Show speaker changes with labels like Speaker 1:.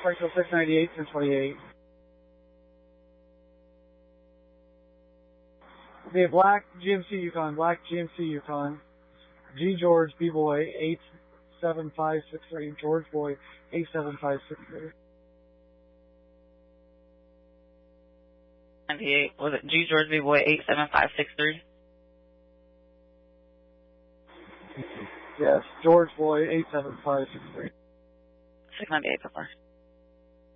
Speaker 1: Clarksville 698, 1028. The Black GMC Yukon, Black GMC Yukon. G George B Boy 87563, George Boy 87563.
Speaker 2: 98. Was it G George B Boy 87563?
Speaker 1: Yes, George Boy 87563.
Speaker 2: 698 so far.